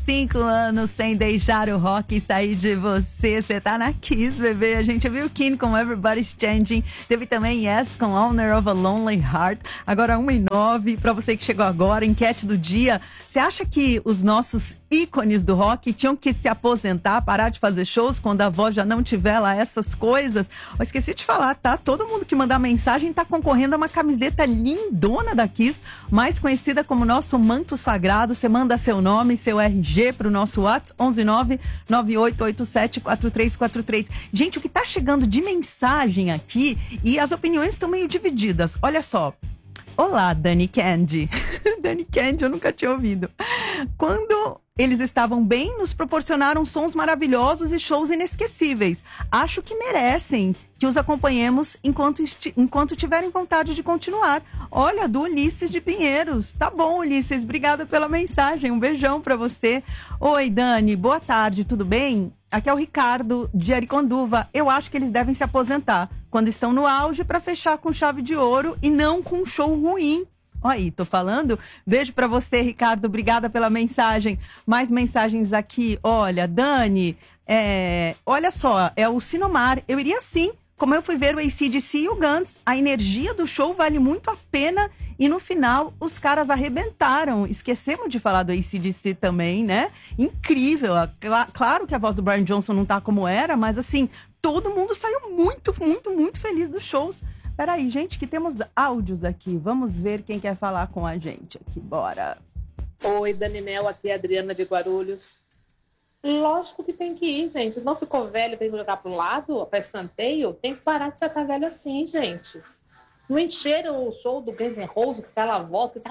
5 anos sem deixar o rock sair de você. Você tá na Kiss, bebê. A gente viu Keane com Everybody's Changing. Teve também Yes com Owner of a Lonely Heart. Agora 1:09. Pra você que chegou agora, enquete do dia. Você acha que os nossos ícones do rock tinham que se aposentar, parar de fazer shows quando a voz já não tiver lá essas coisas? Eu esqueci de falar, tá? Todo mundo que mandar mensagem tá concorrendo a uma camiseta lindona da Kiss, mais conhecida como nosso manto sagrado. Você manda seu nome, seu RG pro nosso WhatsApp, 11998874343. Gente, o que tá chegando de mensagem aqui, e as opiniões estão meio divididas. Olha só. Olá, Dani Candy. Dani Candy, eu nunca tinha ouvido. Quando eles estavam bem, nos proporcionaram sons maravilhosos e shows inesquecíveis. Acho que merecem que os acompanhemos enquanto tiverem vontade de continuar. Olha, do Ulisses de Pinheiros. Tá bom, Ulisses, obrigada pela mensagem. Um beijão pra você. Oi, Dani, boa tarde, tudo bem? Aqui é o Ricardo de Ariconduva. Eu acho que eles devem se aposentar quando estão no auge para fechar com chave de ouro e não com um show ruim. Olha aí, tô falando. Beijo pra você, Ricardo. Obrigada pela mensagem. Mais mensagens aqui. Olha, Dani, olha só, é o Sinomar. Eu iria sim. Como eu fui ver o AC/DC e o Guns, a energia do show vale muito a pena e no final os caras arrebentaram. Esquecemos de falar do AC/DC também, né? Incrível. Claro que a voz do Brian Johnson não tá como era, mas assim, todo mundo saiu muito, muito, muito feliz dos shows. Peraí, gente, que temos áudios aqui. Vamos ver quem quer falar com a gente aqui. Bora. Oi, Dani Mel, aqui é a Adriana de Guarulhos. Lógico que tem que ir, gente. Não ficou velho, tem que jogar pro lado, para escanteio. Tem que parar de tratar velho assim, gente. Não encheram o show do Guns N' Roses, que aquela voz que tá...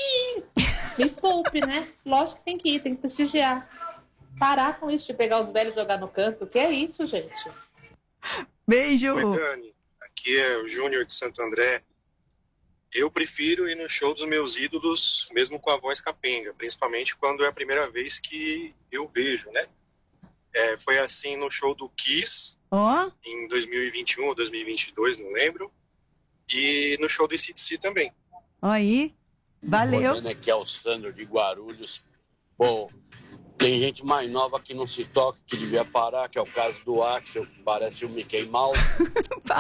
Me poupe, né? Lógico que tem que ir, tem que prestigiar. Parar com isso de pegar os velhos e jogar no canto. Que é isso, gente? Beijo. Oi, Dani. Aqui é o Júnior de Santo André. Eu prefiro ir no show dos meus ídolos, mesmo com a voz capenga, principalmente quando é a primeira vez que eu vejo, né? Foi assim no show do Kiss, em 2021 ou 2022, não lembro. E no show do AC/DC também. Aí, valeu. Aqui é o Sandro de Guarulhos. Bom, tem gente mais nova que não se toca, que devia parar, que é o caso do Axel, que parece o Mickey Mouse.